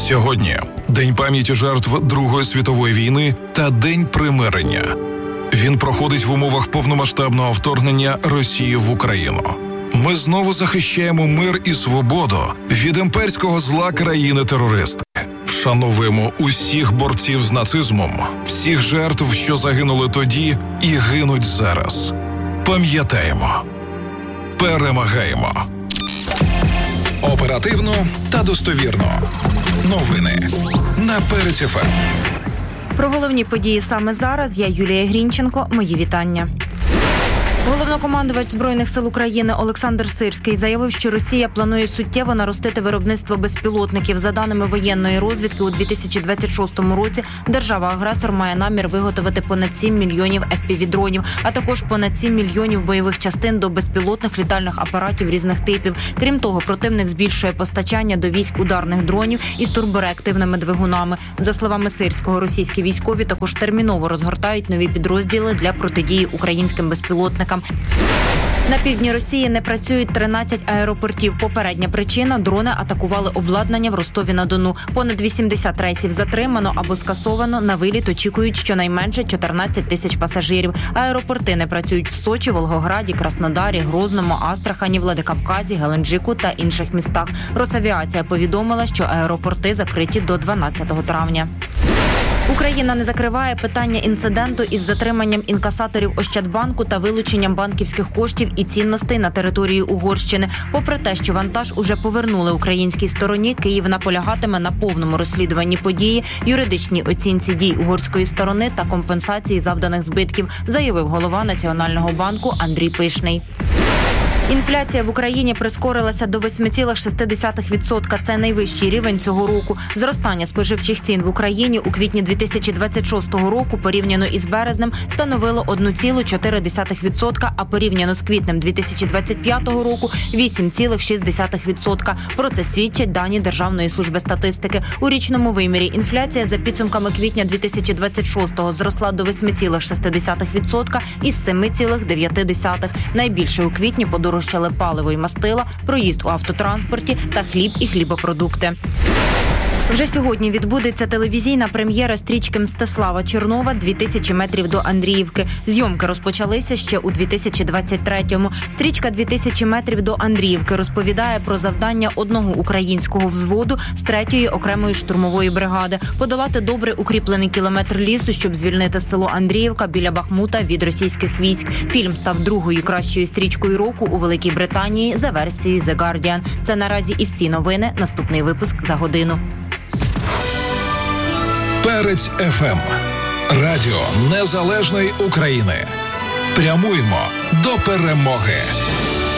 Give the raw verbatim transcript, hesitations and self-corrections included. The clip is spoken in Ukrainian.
Сьогодні – День пам'яті жертв Другої світової війни та День примирення. Він проходить в умовах повномасштабного вторгнення Росії в Україну. Ми знову захищаємо мир і свободу від імперського зла країни-терористки. Вшановуємо усіх борців з нацизмом, всіх жертв, що загинули тоді і гинуть зараз. Пам'ятаємо. Перемагаємо. Оперативно та достовірно. Новини на Перець еф ем. Про головні події саме зараз я, Юлія Грінченко. Мої вітання. Головнокомандувач Збройних сил України Олександр Сирський заявив, що Росія планує суттєво наростити виробництво безпілотників. За даними воєнної розвідки, у дві тисячі двадцять шостому році держава-агресор має намір виготовити понад сім мільйонів еф пі ві-дронів, а також понад сім мільйонів бойових частин до безпілотних літальних апаратів різних типів. Крім того, противник збільшує постачання до військ ударних дронів із турбореактивними двигунами. За словами Сирського, російські військові також терміново розгортають нові підрозділи для протидії українським безпілотникам. На півдні Росії не працюють тринадцять аеропортів. Попередня причина – дрони атакували обладнання в Ростові-на-Дону. Понад вісімдесят рейсів затримано або скасовано. На виліт очікують щонайменше чотирнадцять тисяч пасажирів. Аеропорти не працюють в Сочі, Волгограді, Краснодарі, Грозному, Астрахані, Владикавказі, Геленджику та інших містах. Росавіація повідомила, що аеропорти закриті до дванадцятого травня. Україна не закриває питання інциденту із затриманням інкасаторів Ощадбанку та вилученням банківських коштів і цінностей на території Угорщини. Попри те, що вантаж уже повернули українській стороні, Київ наполягатиме на повному розслідуванні події, юридичній оцінці дій угорської сторони та компенсації завданих збитків, заявив голова Національного банку Андрій Пишний. Інфляція в Україні прискорилася до вісім цілих шість десятих відсотка. Це найвищий рівень цього року. Зростання споживчих цін в Україні у квітні дві тисячі двадцять шостого року порівняно із березнем становило один цілих чотири десятих відсотка, а порівняно з квітнем дві тисячі двадцять п'ятого року – вісім цілих шість десятих відсотка. Про це свідчать дані Державної служби статистики. У річному вимірі інфляція за підсумками квітня дві тисячі двадцять шостого зросла до вісім цілих шість десятих відсотка із сім цілих дев'ять десятих. Найбільше у квітні подорожчали паливо і мастила, проїзд у автотранспорті та хліб і хлібопродукти. Вже сьогодні відбудеться телевізійна прем'єра стрічки Мстислава Чернова «Дві тисячі метрів до Андріївки». Зйомки розпочалися ще у дві тисячі двадцять третьому. Стрічка «Дві тисячі метрів до Андріївки» розповідає про завдання одного українського взводу з третьої окремої штурмової бригади – подолати добре укріплений кілометр лісу, щоб звільнити село Андріївка біля Бахмута від російських військ. Фільм став другою кращою стрічкою року у Великій Британії за версією The Guardian. Це наразі і всі новини. Наступний випуск за годину. Перець еф ем. Радіо Незалежної України. Прямуємо до перемоги.